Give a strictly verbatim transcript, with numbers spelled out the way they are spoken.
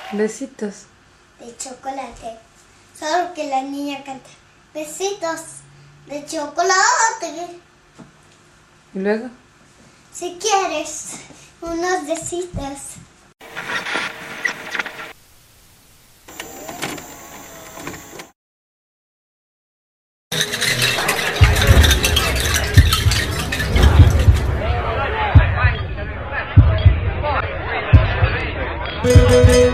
Besitos. De chocolate. Solo que la niña canta. Besitos de chocolate. ¿Y luego? Si quieres, unos besitos. Thank you.